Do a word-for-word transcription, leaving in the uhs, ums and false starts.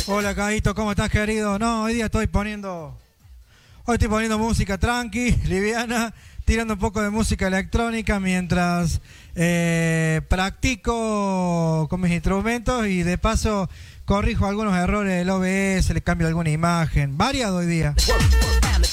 Hola, Caíto, ¿cómo estás, querido? No, hoy día estoy poniendo... Hoy estoy poniendo música tranqui, liviana, tirando un poco de música electrónica mientras eh, practico con mis instrumentos y de paso corrijo algunos errores del O B S, le cambio alguna imagen. Variado hoy día.